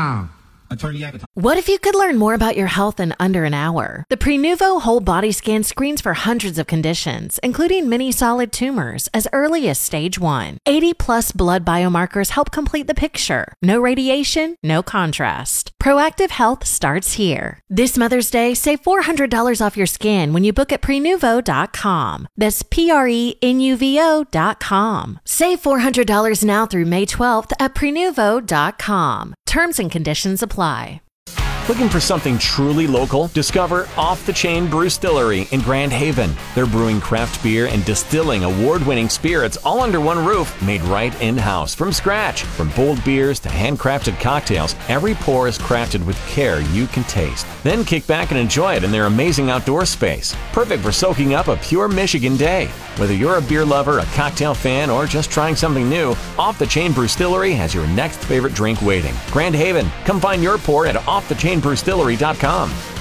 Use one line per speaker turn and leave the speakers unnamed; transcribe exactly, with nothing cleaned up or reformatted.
Wow. Attorney Agaton.
What if you could learn more about your health in under an hour? The Prenuvo whole body scan screens for hundreds of conditions, including many solid tumors, as early as stage one. eighty plus blood biomarkers help complete the picture. No radiation, no contrast. Proactive health starts here. This Mother's Day, save four hundred dollars off your scan when you book at prenuvo dot com. That's P R E N U V O dot com. Save four hundred dollars now through May twelfth at prenuvo dot com. Terms and conditions apply.
Looking for something truly local? Discover Off the Chain Brewstillery in Grand Haven. They're brewing craft beer and distilling award-winning spirits all under one roof, made right in-house from scratch. From bold beers to handcrafted cocktails, every pour is crafted with care you can taste. Then kick back and enjoy it in their amazing outdoor space. Perfect for soaking up a pure Michigan day. Whether you're a beer lover, a cocktail fan, or just trying something new, Off the Chain Brewstillery has your next favorite drink waiting. Grand Haven. Come find your pour at off the chain brewstillery dot com.